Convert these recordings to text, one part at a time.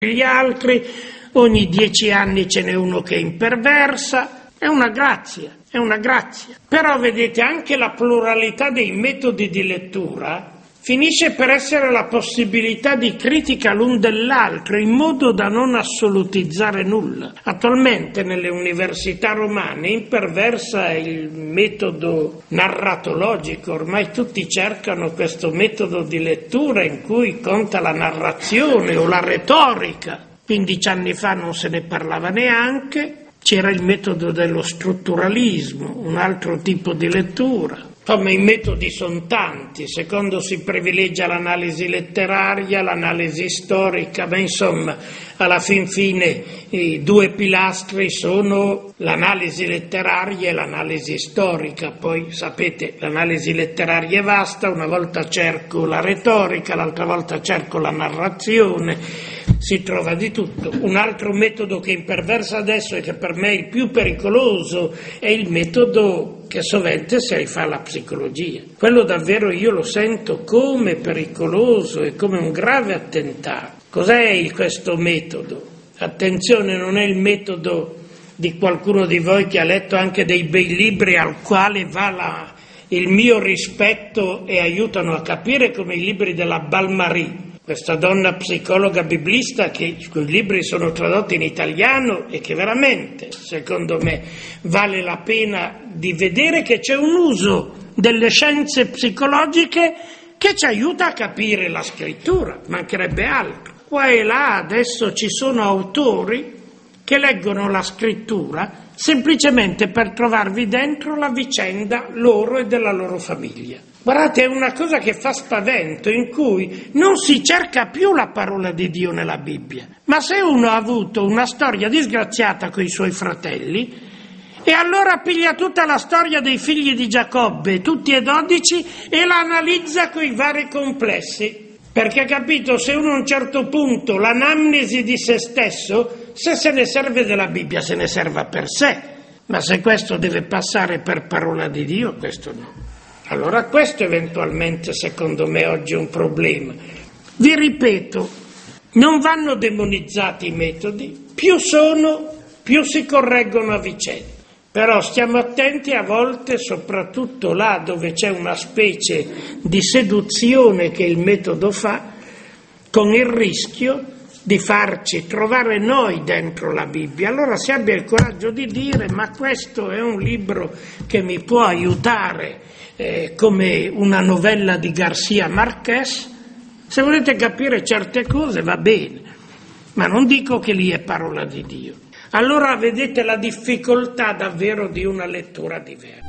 gli altri, ogni 10 anni ce n'è uno che imperversa, è una grazia. Però vedete, anche la pluralità dei metodi di lettura finisce per essere la possibilità di critica l'un dell'altro, in modo da non assolutizzare nulla. Attualmente nelle università romane imperversa il metodo narratologico, ormai tutti cercano questo metodo di lettura in cui conta la narrazione o la retorica. 15 anni fa non se ne parlava neanche, c'era il metodo dello strutturalismo, un altro tipo di lettura. Insomma, i metodi sono tanti, secondo si privilegia l'analisi letteraria, l'analisi storica, ma insomma, alla fin fine i due pilastri sono l'analisi letteraria e l'analisi storica. Poi sapete, l'analisi letteraria è vasta, una volta cerco la retorica, l'altra volta cerco la narrazione, si trova di tutto. Un altro metodo che imperversa adesso e che per me è il più pericoloso è il metodo che sovente si rifà alla psicologia. Quello davvero io lo sento come pericoloso e come un grave attentato. Cos'è questo metodo? Attenzione, non è il metodo di qualcuno di voi che ha letto anche dei bei libri al quale va il mio rispetto e aiutano a capire, come i libri della Balmary, questa donna psicologa biblista i cui libri sono tradotti in italiano e che veramente, secondo me, vale la pena di vedere che c'è un uso delle scienze psicologiche che ci aiuta a capire la scrittura, mancherebbe altro. Qua e là adesso ci sono autori che leggono la scrittura semplicemente per trovarvi dentro la vicenda loro e della loro famiglia. Guardate, è una cosa che fa spavento, in cui non si cerca più la parola di Dio nella Bibbia, ma se uno ha avuto una storia disgraziata con i suoi fratelli, e allora piglia tutta la storia dei figli di Giacobbe, tutti e 12, e la analizza con i vari complessi. Perché, capito, se uno a un certo punto l'anamnesi di se stesso, se se ne serve della Bibbia, se ne serva per sé, ma se questo deve passare per parola di Dio, questo no. Allora questo eventualmente, secondo me, oggi è un problema. Vi ripeto, non vanno demonizzati i metodi, più si correggono a vicenda. Però stiamo attenti a volte, soprattutto là dove c'è una specie di seduzione che il metodo fa, con il rischio di farci trovare noi dentro la Bibbia. Allora si abbia il coraggio di dire: ma questo è un libro che mi può aiutare, come una novella di García Márquez. Se volete capire certe cose va bene, ma non dico che lì è parola di Dio. Allora vedete la difficoltà davvero di una lettura diversa.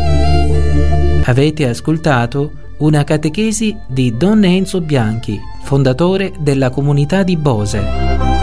Avete ascoltato una catechesi di Don Enzo Bianchi, fondatore della comunità di Bose.